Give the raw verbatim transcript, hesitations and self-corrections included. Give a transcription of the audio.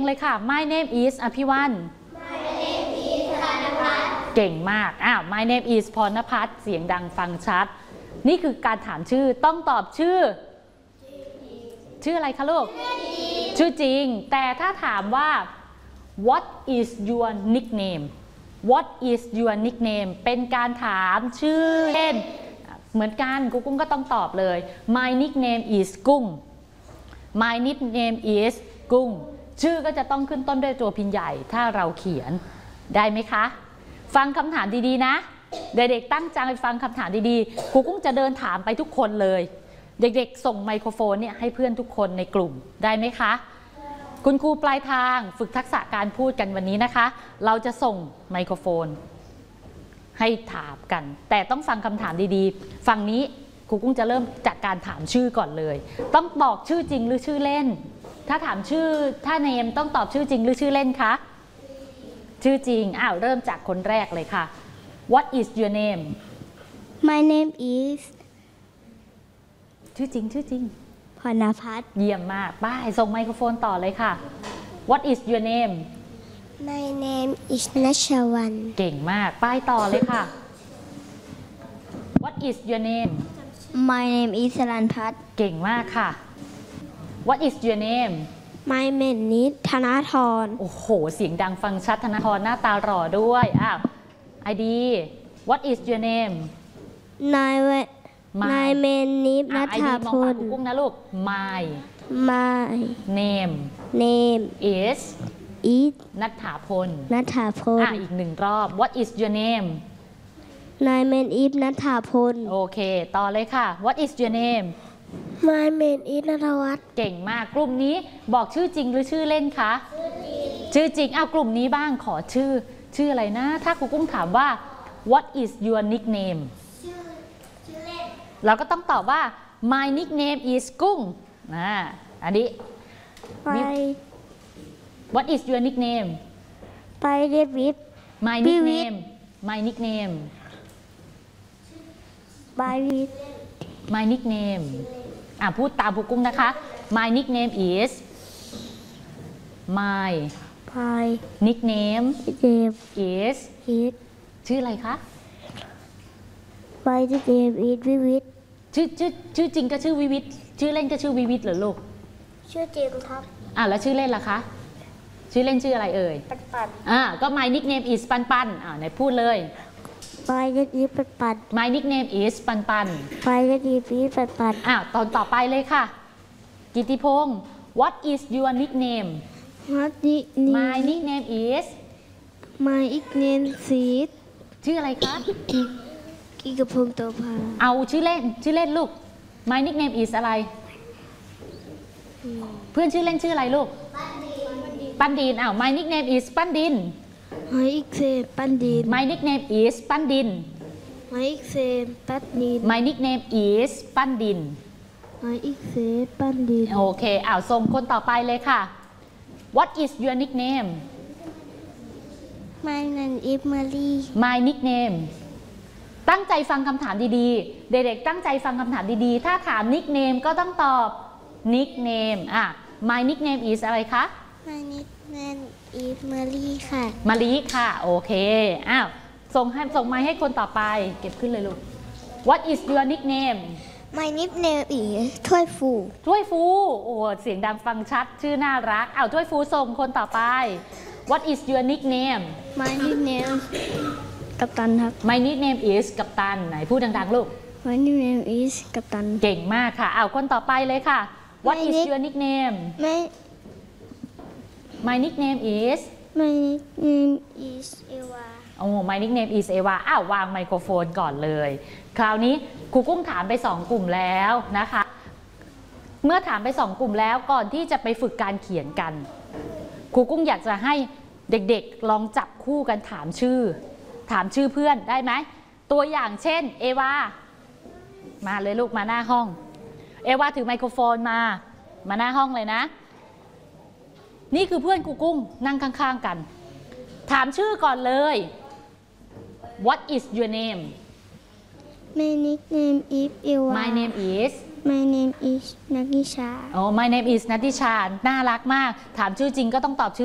เลยค่ะ My name is อภิวัน My name is ธนภัทรเก่งมากอ้าว My name is พรณภัทรเสียงดังฟังชัดนี่คือการถามชื่อต้องตอบชื่อชื่ออะไรคะลูกชื่อจริงแต่ถ้าถามว่า What is your nickname What is your nickname เป็นการถามชื่อเล่นเหมือนกันกูกุ้งก็ต้องตอบเลย My nickname is กุ้ง My nickname is กุ้งชื่อก็จะต้องขึ้นต้นด้วยตัวพิมพ์ใหญ่ถ้าเราเขียนได้ไหมคะฟังคำถามดีๆนะเด็กๆตั้งใจฟังคำถามดีๆครูกุ้งจะเดินถามไปทุกคนเลยเด็กๆส่งไมโครโฟนเนี่ยให้เพื่อนทุกคนในกลุ่มได้ไหมคะคุณครูปลายทางฝึกทักษะการพูดกันวันนี้นะคะเราจะส่งไมโครโฟนให้ถามกันแต่ต้องฟังคำถามดีๆฝั่งนี้ครูกุ้งจะเริ่มจากการถามชื่อก่อนเลยต้องบอกชื่อจริงหรือชื่อเล่นถ้าถามชื่อถ้าเนมต้องตอบชื่อจริงหรือชื่อเล่นคะชื่อจริงอ้าวเริ่มจากคนแรกเลยค่ะ What is your name My name is ชื่อจริงชื่อจริงพรณภัทรเยี่ยมมากป้ายส่งไมโครโฟนต่อเลยค่ะ What is your name My name is นัชวันเก่งมากป้ายต่อเลยค่ะ What is your name My name is สรัญพัฒน์เก่งมากค่ะ What is your name My name is ธนาธรโอ้โหเสียงดังฟังชัดธนาธรหน้าตาหล่อด้วยอ้าวไอดี What is your name นายเวนายเมนิฟนัฐพลกุ้งนะลูก My My name name is is นัฐพลนัฐพลอ่ะอีกหนึ่งรอบ What is your name นายเมนิฟนัฐพลโอเคต่อเลยค่ะ What is your name My name is ณัฐวัฒน์เก่งมากกลุ่มนี้บอกชื่อจริงหรือชื่อเล่นคะชื่อจริงเอากลุ่มนี้บ้างขอชื่อชื่ออะไรนะถ้าครูกุ้งถามว่า What is your nickname เราก็ต้องตอบว่า My nickname is กุ้งนะอันนี้ไป What is your nickname ไปเดวิด My nickname My nickname ไปวิด My nickname อ่ะพูดตามครูกุ้งนะคะ My nickname is My ไป nickname เดฟ is อิดชื่ออะไรคะไปเดวิดวิวิทชื่อชื่อชื่อจริงก็ชื่อวิวิทชื่อเล่นก็ชื่อวิวิทเหรอลูกชื่อจริงครับอ่ะแล้วชื่อเล่นล่ะคะชื่อเล่นชื่ออะไรเอ่ยปันปันอ่ะก็ My nickname is ปันปันอ่ะไหนพูดเลยไปเดวิดปันปัน My nickname is ปันปันไปเดวิดปันปันอ่ะตอนต่อไปเลยค่ะกิติพงศ์ What is your nickname What nickname My nickname is My nickname is ชื่ออะไรคะกิกพงศ์โตภาเอาชื่อเล่นชื่อเล่นลูก My nickname is อะไรเพื่อนชื่อเล่นชื่ออะไรลูกปันดินอ้าว My nickname is ปันดิน My nickname ปันดิน My nickname is ปันดิน My nickname ปันดิน My nickname is ปันดิน My nickname ปันดินโอเคอ้าวส่งคนต่อไปเลยค่ะ What is your nickname My name is Mary My nickname ตั้งใจฟังคำถามดีๆเด็กๆตั้งใจฟังคำถามดีๆถ้าถาม nickname ก็ต้องตอบ nickname อ่ะ My nickname is อะไรคะ My nickname is Mary ค่ะมาลีค่ะโอเคอ้าวส่งให้ส่งไมค์ให้คนต่อไปเก็บขึ้นเลยลูก What is your nickname My nickname is ถ้วยฟูถ้วยฟูโอ้เสียงดังฟังชัดชื่อน่ารักอ้าวถ้วยฟูส่งคนต่อไป What is your nickname My nickname กัปตันครับ My nickname is กัปตันไหนพูดดังๆลูก My nickname is กัปตันเก่งมากค่ะอ้าวคนต่อไปเลยค่ะ What is your nickname My My nickname is My nickname is Eva โอ้ My nickname is Eva อ้าววางไมโครโฟนก่อนเลยคราวนี้ครูกุ้งถามไปสองกลุ่มแล้วนะคะเมื่อถามไปสองกลุ่มแล้วก่อนที่จะไปฝึกการเขียนกันครูกุ้งอยากจะให้เด็กๆลองจับคู่กันถามชื่อถามชื่อเพื่อนได้ไหมตัวอย่างเช่นเอวามาเลยลูกมาหน้าห้องเอวาถือไมโครโฟนมามาหน้าห้องเลยนะนี่คือเพื่อนครูกุ้งนั่งข้างๆกันถามชื่อก่อนเลย What is your name My nickname is Eva My name is My name is นักนิชาอ๋อ My name is นัทธิชาน่ารักมากถามชื่อจริงก็ต้องตอบชื่อ